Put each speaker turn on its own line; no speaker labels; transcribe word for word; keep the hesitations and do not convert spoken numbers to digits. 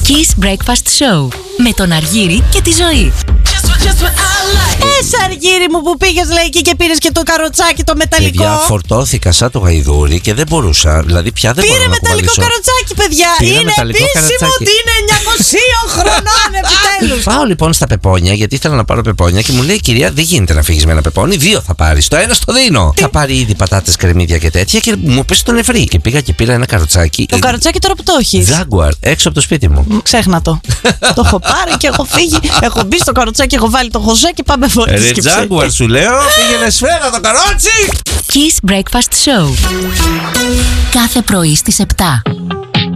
Kiss Breakfast Show με τον Αργύρη και τη Ζωή.
Ες Αργύρη μου που πήγες λέει και πήρες και το καροτσάκι το μεταλλικό.
Παιδιά, φορτώθηκα σαν το γαϊδούρι και δεν μπορούσα. Δηλαδή πια δεν
Πήρε
μπορώ να
μεταλλικό
κουβαλήσω.
καροτσάκι, παιδιά.
Πήρα
Είναι
μεταλλικό
επίσημο
καροτσάκι.
ότι είναι εννιακόσια χρονών επιτέλους.
Πάω λοιπόν στα πεπόνια, γιατί ήθελα να πάρω πεπόνια και μου λέει η κυρία: δεν γίνεται να φύγεις με ένα πεπόνι, δύο θα πάρεις. Το ένα στο δίνω. Θα πάρει ήδη πατάτες, κρεμμύδια και τέτοια και μου πέσει το νεφρί. Και πήγα και πήρα ένα καροτσάκι.
Το καροτσάκι τώρα που το έχεις.
Jaguar, έξω από το σπίτι μου.
Ξέχνα το. Το έχω πάρει και έχω φύγει. Έχω μπει στο καροτσάκι, έχω βάλει το χωζέ και πάμε φορές.
Ρε Jaguar σου λέω, πήγαινε σφαίρα το καρότσι!
Kiss Breakfast Show. Κάθε πρωί στις επτά.